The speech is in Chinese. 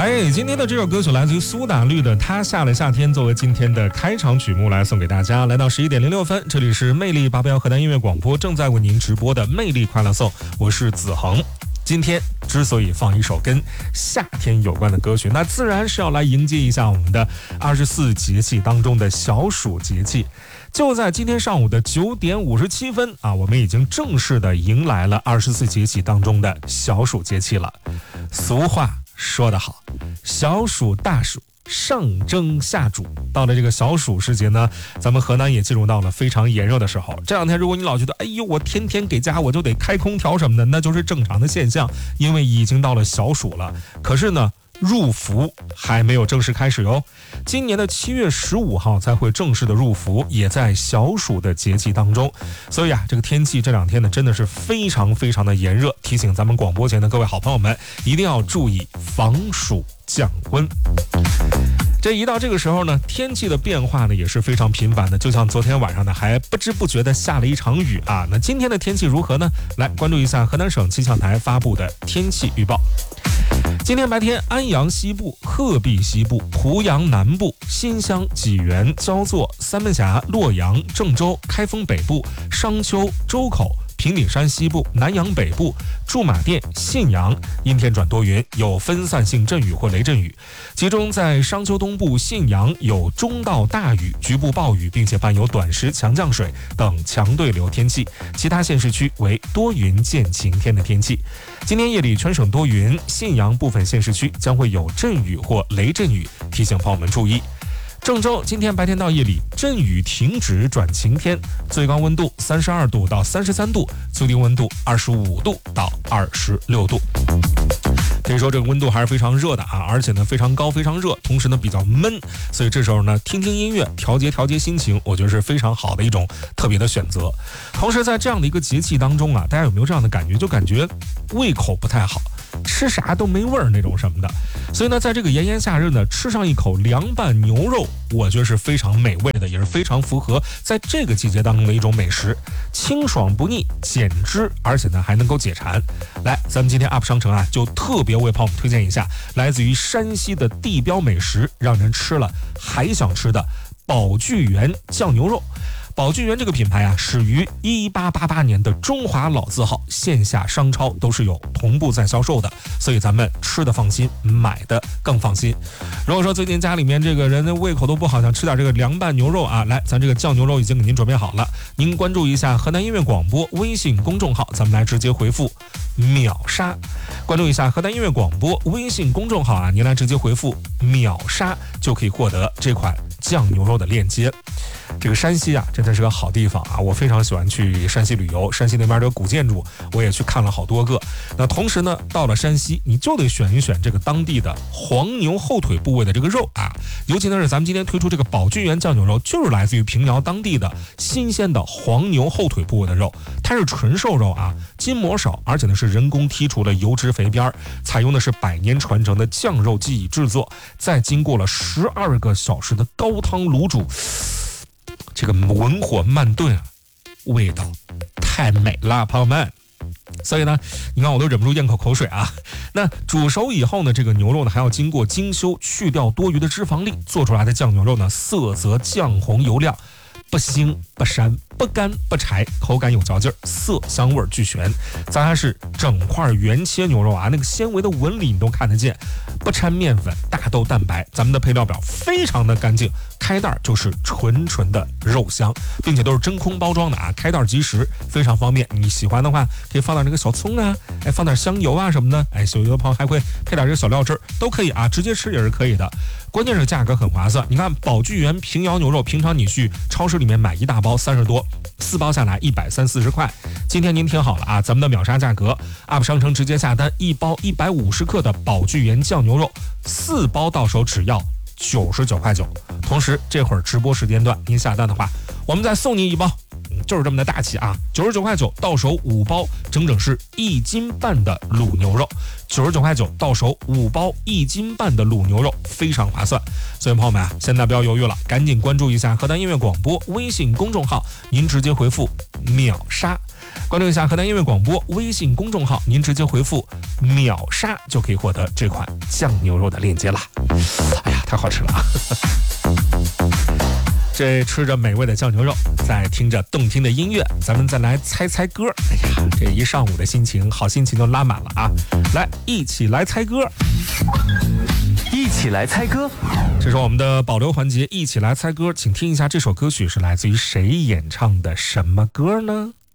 哎，今天的这首歌曲来自于苏打绿的《他下了夏天》，作为今天的开场曲目来送给大家。来到11点06分，这里是魅力881河南音乐广播，正在为您直播的魅力快乐颂，我是子恒。今天之所以放一首跟夏天有关的歌曲，那自然是要来迎接一下我们的24节气当中的小暑节气。就在今天上午的9点57分啊，我们已经正式的迎来了24节气当中的小暑节气了。俗话说得好，小暑大暑上蒸下煮，到了这个小暑时节呢，咱们河南也进入到了非常炎热的时候。这两天如果你老觉得哎呦我天天给家我就得开空调什么的，那就是正常的现象，因为已经到了小暑了。可是呢，入伏还没有正式开始哟，今年的7月15号才会正式的入伏，也在小暑的节气当中。所以啊，这个天气这两天呢真的是非常非常的炎热，提醒咱们广播前的各位好朋友们一定要注意防暑降温。这一到这个时候呢，天气的变化呢也是非常频繁的，就像昨天晚上呢还不知不觉的下了一场雨啊。那今天的天气如何呢？来关注一下河南省气象台发布的天气预报。今天白天，安阳西部、鹤壁西部、濮阳南部、新乡、济源、焦作、三门峡、洛阳、郑州、开封北部、商丘、周口、平顶山西部、南阳北部、驻马店、信阳阴天转多云，有分散性阵雨或雷阵雨，其中在商丘东部、信阳有中到大雨、局部暴雨，并且伴有短时强降水等强对流天气，其他县市区为多云见晴天的天气。今天夜里全省多云，信阳部分县市区将会有阵雨或雷阵雨，提醒朋友们注意。郑州今天白天到夜里阵雨停止转晴天，最高温度32度到33度，最低温度25度到26度。可以说这个温度还是非常热的啊，而且呢非常高非常热，同时呢比较闷，所以这时候呢听听音乐调节心情，我觉得是非常好的一种特别的选择。同时在这样的一个节气当中啊，大家有没有这样的感觉，就感觉胃口不太好，吃啥都没味儿那种什么的。所以呢在这个炎炎夏日呢，吃上一口凉拌牛肉，我觉得是非常美味的，也是非常符合在这个季节当中的一种美食，清爽不腻，减脂，而且呢还能够解馋。来，咱们今天 UP 商城啊就特别为朋友们推荐一下来自于山西的地标美食，让人吃了还想吃的宝聚源酱牛肉。宝聚源这个品牌啊，始于1888年的中华老字号，线下商超都是有同步在销售的，所以咱们吃的放心，买的更放心。如果说最近家里面这个人的胃口都不好，想吃点这个凉拌牛肉啊，来，咱这个酱牛肉已经给您准备好了，您关注一下河南音乐广播微信公众号，咱们来直接回复秒杀。关注一下河南音乐广播微信公众号啊，您来直接回复秒杀就可以获得这款酱牛肉的链接。这个山西啊真的是个好地方啊，我非常喜欢去山西旅游，山西那边的古建筑我也去看了好多个。那同时呢，到了山西你就得选一选这个当地的黄牛后腿部位的这个肉啊，尤其呢是咱们今天推出这个宝聚源酱牛肉，就是来自于平遥当地的新鲜的黄牛后腿部位的肉，它是纯瘦肉啊，筋膜少，而且呢是人工剔除了油脂肥边，采用的是100年传承的酱肉技艺制作，再经过了12个小时的高汤卤煮，这个文火慢炖啊，味道太美了，朋友们。所以呢，你看我都忍不住咽口水啊。那煮熟以后呢，这个牛肉呢还要经过精修，去掉多余的脂肪粒，做出来的酱牛肉呢，色泽酱红油亮，不腥不膻不干不柴，口感有嚼劲儿，色香味俱全。咱还是整块原切牛肉啊，那个纤维的纹理你都看得见，不掺面粉，大豆蛋白，咱们的配料表非常的干净，开袋就是纯的肉香，并且都是真空包装的啊，开袋即食，非常方便。你喜欢的话可以放点那个小葱啊，放点香油啊什么的，有的朋友还会配点这个小料汁都可以啊，直接吃也是可以的。关键是价格很划算，你看宝聚源平遥牛肉，平常你去超市里面买一大包30多，4包下来130-140块。今天您听好了啊，咱们的秒杀价格 ，UP 商城直接下单1包150克的宝聚源酱牛肉，4包到手只要99块9。同时这会儿直播时间段您下单的话，我们再送您1包，就是这么的大气啊！99块9到手5包，整整是1斤半的卤牛肉。99块9到手5包1斤半的卤牛肉，非常划算。所以朋友们啊，现在不要犹豫了，赶紧关注一下河南音乐广播微信公众号，您直接回复秒杀。 关注一下河南音乐广播微信公众号，您直接回复秒杀就可以获得这款酱牛肉的链接啦。哎呀，太好吃了啊！这吃着美味的酱牛肉，再听着动听的音乐，咱们再来猜猜歌。哎呀，这一上午的心情，好心情都拉满了啊！来，一起来猜歌， 一起来猜歌。 这是我们的保留环节，一起来猜歌，请听一下这首歌曲是来自于谁演唱的什么歌呢？